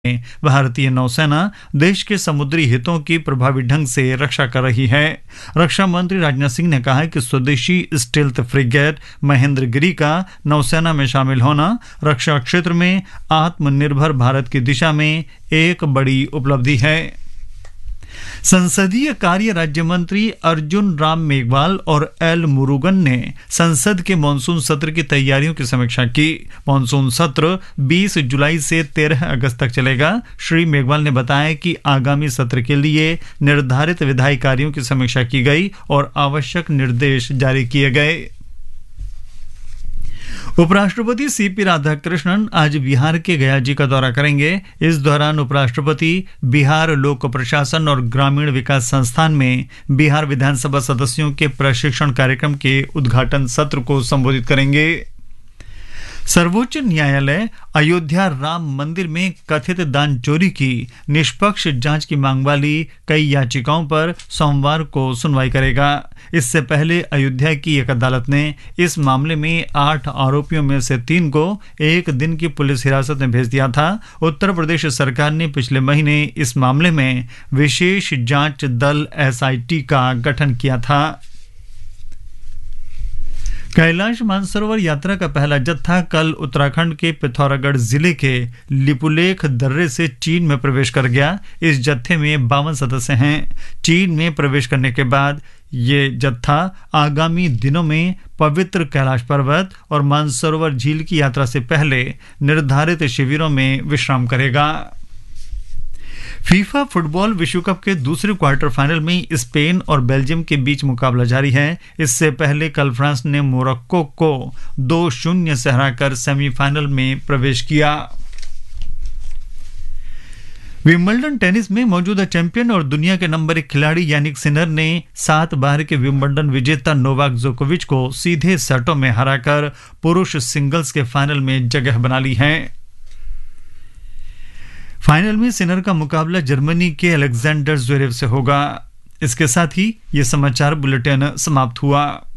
भारतीय नौसेना देश के समुद्री हितों की प्रभावी ढंग से रक्षा कर रही है। रक्षा मंत्री राजनाथ सिंह ने कहा है कि स्वदेशी स्टेल्थ फ्रिगेट महेंद्रगिरी का नौसेना में शामिल होना रक्षा क्षेत्र में आत्मनिर्भर भारत की दिशा में एक बड़ी उपलब्धि है। संसदीय कार्य राज्य मंत्री अर्जुन राम मेघवाल और एल मुरुगन ने संसद के मानसून सत्र की तैयारियों की समीक्षा की। मानसून सत्र 20 जुलाई से 13 अगस्त तक चलेगा। श्री मेघवाल ने बताया कि आगामी सत्र के लिए निर्धारित विधायी कार्यों की समीक्षा की गई और आवश्यक निर्देश जारी किए गए। उपराष्ट्रपति सीपी राधाकृष्णन आज बिहार के गया जी का दौरा करेंगे। इस दौरान उपराष्ट्रपति बिहार लोक प्रशासन और ग्रामीण विकास संस्थान में बिहार विधानसभा सदस्यों के प्रशिक्षण कार्यक्रम के उद्घाटन सत्र को संबोधित करेंगे। सर्वोच्च न्यायालय अयोध्या राम मंदिर में कथित दान चोरी की निष्पक्ष जांच की मांग वाली कई याचिकाओं पर सोमवार को सुनवाई करेगा। इससे पहले अयोध्या की एक अदालत ने इस मामले में 8 आरोपियों में से 3 को 1 दिन की पुलिस हिरासत में भेज दिया था। उत्तर प्रदेश सरकार ने पिछले महीने इस मामले में विशेष जांच दल SIT का गठन किया था। कैलाश मानसरोवर यात्रा का पहला जत्था कल उत्तराखंड के पिथौरागढ़ जिले के लिपुलेख दर्रे से चीन में प्रवेश कर गया। इस जत्थे में 52 सदस्य हैं। चीन में प्रवेश करने के बाद ये जत्था आगामी दिनों में पवित्र कैलाश पर्वत और मानसरोवर झील की यात्रा से पहले निर्धारित शिविरों में विश्राम करेगा। फीफा फुटबॉल विश्व कप के दूसरे क्वार्टर फाइनल में स्पेन और बेल्जियम के बीच मुकाबला जारी है। इससे पहले कल फ्रांस ने मोरक्को को 2-0 से हराकर सेमीफाइनल में प्रवेश किया। विंबलडन टेनिस में मौजूदा चैंपियन और दुनिया के नंबर 1 खिलाड़ी यानिक सिनर ने 7 बार के विंबलडन विजेता नोवाक जोकोविच को सीधे सेटों में हराकर पुरुष सिंगल्स के फाइनल में जगह बना ली है। फाइनल में सिनर का मुकाबला जर्मनी के अलेक्जेंडर ज़्वेरेव से होगा। इसके साथ ही ये समाचार बुलेटिन समाप्त हुआ।